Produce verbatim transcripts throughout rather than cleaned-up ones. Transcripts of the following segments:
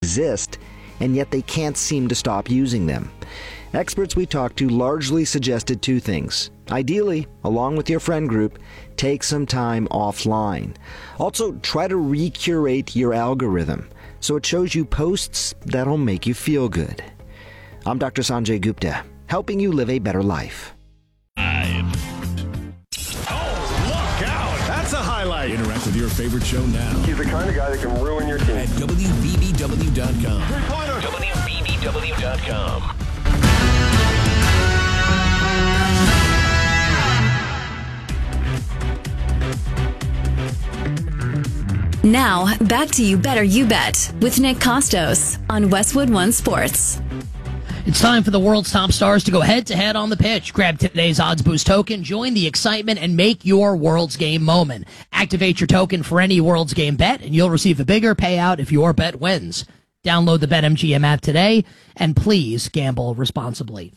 exist, and yet they can't seem to stop using them. Experts we talked to largely suggested two things. Ideally, along with your friend group, take some time offline. Also, try to recurate your algorithm so it shows you posts that'll make you feel good. I'm Doctor Sanjay Gupta, helping you live a better life. Highlight. Interact with your favorite show now. He's the kind of guy that can ruin your team. At W B B W dot com. Three-pointer. W B B W dot com. Now, back to You Better You Bet with Nick Costos on Westwood One Sports. It's time for the world's top stars to go head-to-head on the pitch. Grab today's Odds Boost token, join the excitement, and make your World's Game moment. Activate your token for any World's Game bet, and you'll receive a bigger payout if your bet wins. Download the BetMGM app today, and please gamble responsibly.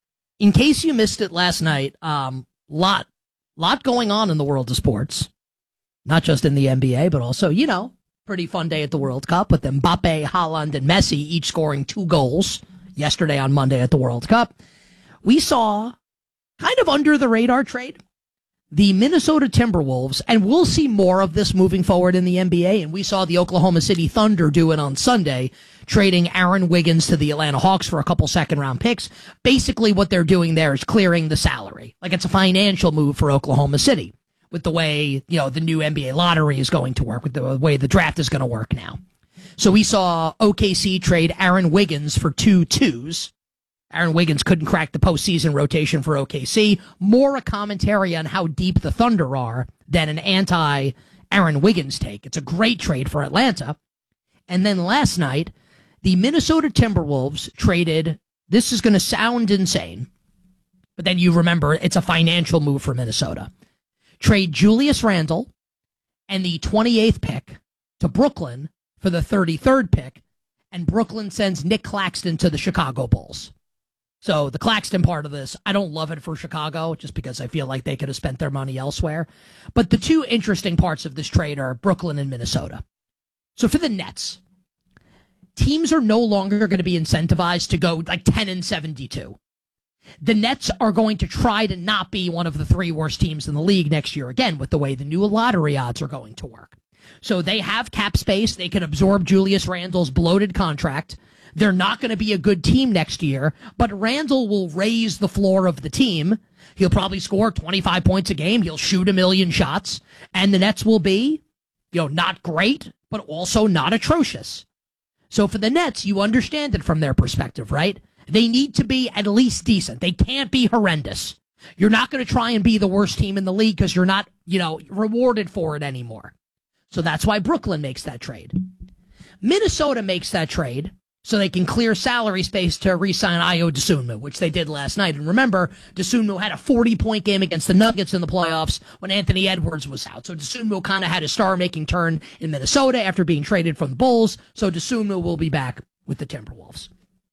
In case you missed it last night, um, lot, lot going on in the world of sports. Not just in the N B A, but also, you know, pretty fun day at the World Cup with Mbappe, Haaland, and Messi each scoring two goals. Yesterday on Monday at the World Cup, we saw kind of under the radar trade. The Minnesota Timberwolves, and we'll see more of this moving forward in the N B A, and we saw the Oklahoma City Thunder do it on Sunday, trading Aaron Wiggins to the Atlanta Hawks for a couple second-round picks. Basically what they're doing there is clearing the salary. Like it's a financial move for Oklahoma City with the way, you know, the new N B A lottery is going to work, with the way the draft is going to work now. So we saw O K C trade Aaron Wiggins for two twos. Aaron Wiggins couldn't crack the postseason rotation for O K C. More a commentary on how deep the Thunder are than an anti-Aaron Wiggins take. It's a great trade for Atlanta. And then last night, the Minnesota Timberwolves traded, this is going to sound insane, but then you remember it's a financial move for Minnesota. Trade Julius Randle and the twenty-eighth pick to Brooklyn for the thirty-third pick, and Brooklyn sends Nick Claxton to the Chicago Bulls. So the Claxton part of this, I don't love it for Chicago, just because I feel like they could have spent their money elsewhere. But the two interesting parts of this trade are Brooklyn and Minnesota. So for the Nets, teams are no longer going to be incentivized to go like ten and seventy-two. The Nets are going to try to not be one of the three worst teams in the league next year, again, with the way the new lottery odds are going to work. So they have cap space. They can absorb Julius Randle's bloated contract. They're not going to be a good team next year, but Randle will raise the floor of the team. He'll probably score twenty-five points a game. He'll shoot a million shots, and the Nets will be, you know, not great, but also not atrocious. So for the Nets, you understand it from their perspective, right? They need to be at least decent. They can't be horrendous. You're not going to try and be the worst team in the league because you're not, you know, rewarded for it anymore. So that's why Brooklyn makes that trade. Minnesota makes that trade so they can clear salary space to re-sign Ayo Dosunmu, which they did last night. And remember, Dosunmu had a forty-point game against the Nuggets in the playoffs when Anthony Edwards was out. So Dosunmu kind of had a star-making turn in Minnesota after being traded from the Bulls. So Dosunmu will be back with the Timberwolves.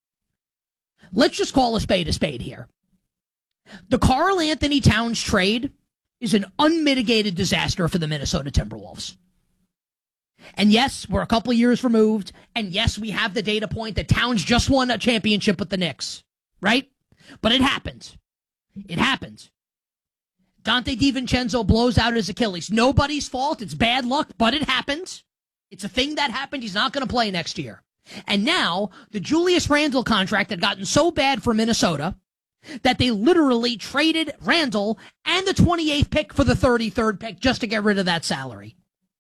Let's just call a spade a spade here. The Karl Anthony Towns trade is an unmitigated disaster for the Minnesota Timberwolves. And yes, we're a couple of years removed. And yes, we have the data point that Towns just won a championship with the Knicks, right? But it happened. It happened. Dante DiVincenzo blows out his Achilles. Nobody's fault. It's bad luck, but it happened. It's a thing that happened. He's not going to play next year. And now the Julius Randle contract had gotten so bad for Minnesota that they literally traded Randle and the twenty-eighth pick for the thirty-third pick just to get rid of that salary.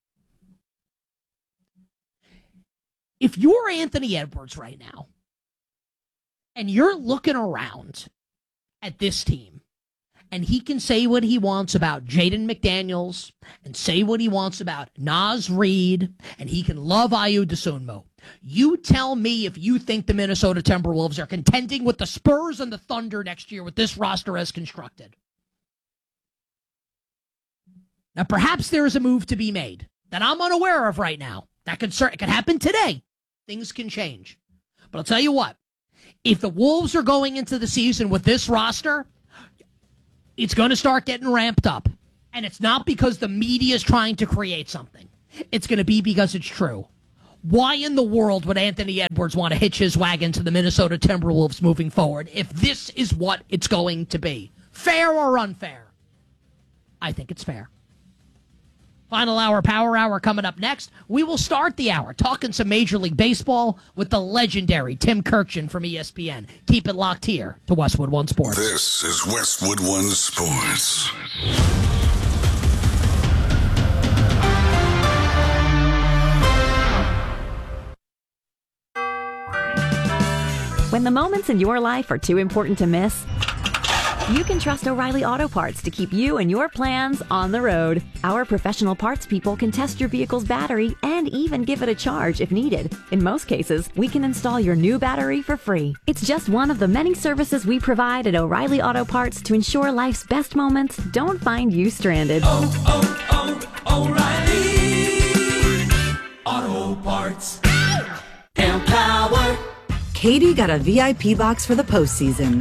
If you're Anthony Edwards right now, and you're looking around at this team, and he can say what he wants about Jaden McDaniels, and say what he wants about Naz Reid, and he can love Ayo Dosunmu, you tell me if you think the Minnesota Timberwolves are contending with the Spurs and the Thunder next year with this roster as constructed. Now, perhaps there is a move to be made that I'm unaware of right now. That could, it could happen today. Things can change. But I'll tell you what, if the Wolves are going into the season with this roster, it's going to start getting ramped up. And it's not because the media is trying to create something. It's going to be because it's true. Why in the world would Anthony Edwards want to hitch his wagon to the Minnesota Timberwolves moving forward if this is what it's going to be? Fair or unfair? I think it's fair. Final hour, Power Hour coming up next. We will start the hour talking some Major League Baseball with the legendary Tim Kirchin from E S P N. Keep it locked here to Westwood One Sports. This is Westwood One Sports. When the moments in your life are too important to miss, you can trust O'Reilly Auto Parts to keep you and your plans on the road. Our professional parts people can test your vehicle's battery and even give it a charge if needed. In most cases, we can install your new battery for free. It's just one of the many services we provide at O'Reilly Auto Parts to ensure life's best moments don't find you stranded. Oh, oh, oh, O'Reilly Auto Parts. Empower. Katie got a V I P box for the postseason.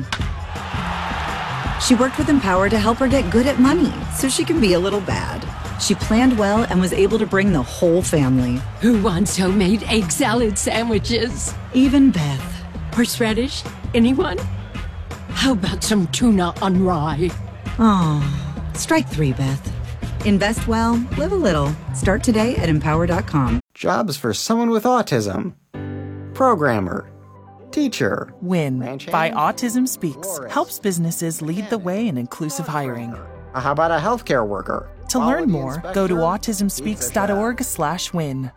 She worked with Empower to help her get good at money so she can be a little bad. She planned well and was able to bring the whole family. Who wants homemade egg salad sandwiches? Even Beth. Horseradish? Anyone? How about some tuna on rye? Aw, strike three, Beth. Invest well, live a little. Start today at empower dot com. Jobs for someone with autism. Programmer. Teacher. WIN by Autism Speaks helps businesses lead the way in inclusive hiring. How about a healthcare worker? To learn more, go to autism speaks dot org slash win.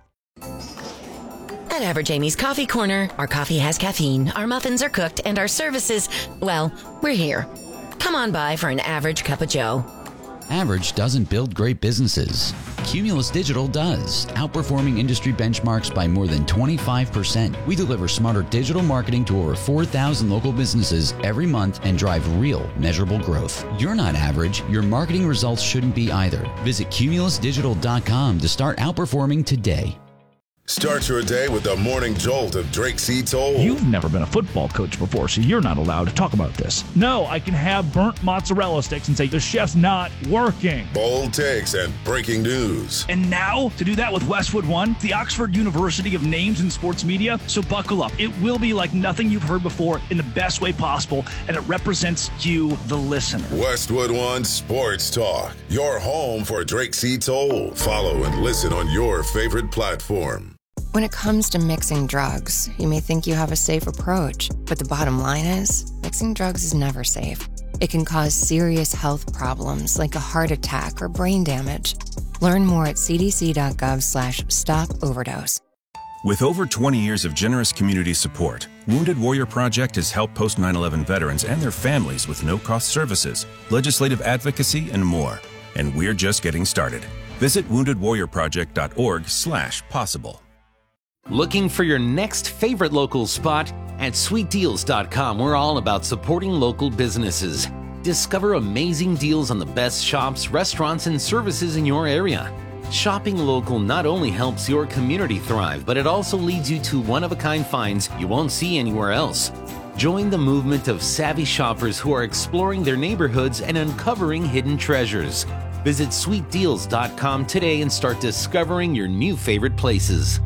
At Average Amy's Coffee Corner, our coffee has caffeine, our muffins are cooked, and our services, well, we're here. Come on by for an average cup of joe. Average doesn't build great businesses. Cumulus Digital does, outperforming industry benchmarks by more than twenty-five percent. We deliver smarter digital marketing to over four thousand local businesses every month and drive real, measurable growth. You're not average. Your marketing results shouldn't be either. Visit cumulus digital dot com to start outperforming today. Start your day with the morning jolt of Drake C. Toll. You've never been a football coach before, so you're not allowed to talk about this. No, I can have burnt mozzarella sticks and say the chef's not working. Bold takes and breaking news. And now, to do that with Westwood One, the Oxford University of Names in Sports Media, so buckle up. It will be like nothing you've heard before in the best way possible, and it represents you, the listener. Westwood One Sports Talk, your home for Drake C. Toll. Follow and listen on your favorite platform. When it comes to mixing drugs, you may think you have a safe approach, but the bottom line is, mixing drugs is never safe. It can cause serious health problems like a heart attack or brain damage. Learn more at c d c dot gov slash stop overdose. With over twenty years of generous community support, Wounded Warrior Project has helped post nine eleven veterans and their families with no-cost services, legislative advocacy, and more. And we're just getting started. Visit wounded warrior project dot org slash possible. Looking for your next favorite local spot? At sweet deals dot com, we're all about supporting local businesses. Discover amazing deals on the best shops, restaurants, and services in your area. Shopping local not only helps your community thrive, but it also leads you to one-of-a-kind finds you won't see anywhere else. Join the movement of savvy shoppers who are exploring their neighborhoods and uncovering hidden treasures. Visit sweet deals dot com today and start discovering your new favorite places.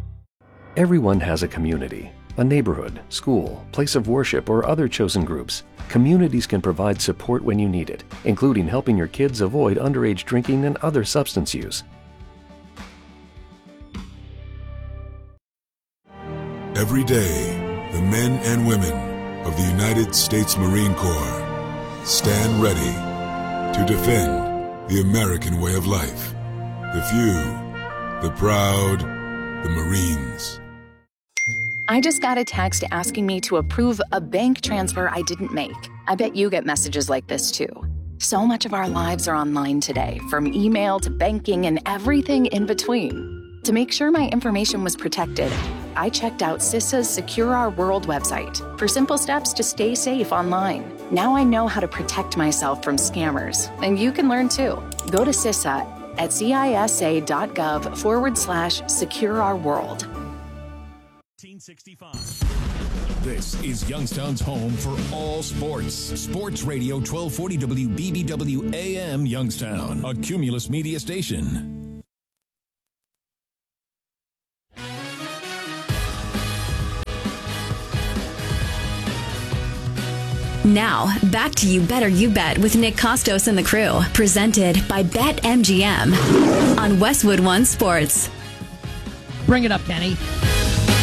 Everyone has a community, a neighborhood, school, place of worship, or other chosen groups. Communities can provide support when you need it, including helping your kids avoid underage drinking and other substance use. Every day, the men and women of the United States Marine Corps stand ready to defend the American way of life. The few, the proud, the Marines. I just got a text asking me to approve a bank transfer I didn't make. I bet you get messages like this too. So much of our lives are online today, from email to banking and everything in between. To make sure my information was protected, I checked out CISA's Secure Our World website for simple steps to stay safe online. Now I know how to protect myself from scammers, and you can learn too. Go to CISA at cisa.gov forward slash secure our world. This is Youngstown's home for all sports. Sports Radio twelve forty W B B W A M Youngstown, a Cumulus media station. Now, back to You Better You Bet with Nick Costos and the crew. Presented by BetMGM on Westwood One Sports. Bring it up, Kenny.